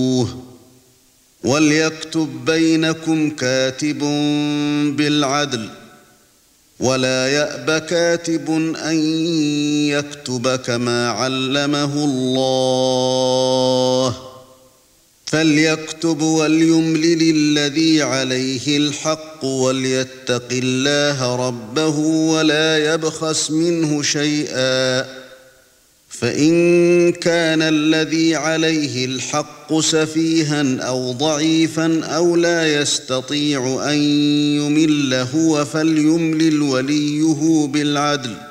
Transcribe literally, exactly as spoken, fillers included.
وَلْيَكْتُبْ بَيْنَكُمْ كَاتِبٌ بِالْعَدْلِ وَلَا يَأْبَ كَاتِبٌ أَن يَكْتُبَ كَمَا عَلَّمَهُ اللَّهُ فَلْيَكْتُبْ وَلْيُمْلِلِ الَّذِي عَلَيْهِ الْحَقُّ وَلْيَتَّقِ اللَّهَ رَبَّهُ وَلَا يَبْخَسْ مِنْهُ شَيْئًا فَإِن كَانَ الَّذِي عَلَيْهِ الْحَقُّ سَفِيهًا أَوْ ضَعِيفًا أَوْ لَا يَسْتَطِيعُ أَن يُمِلَّ هُوَ فَلْيُمْلِلْ وَلِيُّهُ بِالْعَدْلِ